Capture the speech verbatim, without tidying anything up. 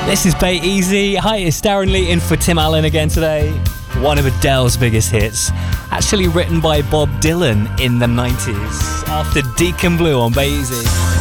This is Bay Easy. Hi, it's Darren Lee in for Tim Allen again today. One of Adele's biggest hits, actually written by Bob Dylan in the nineties, after Deacon Blue on Bay Easy.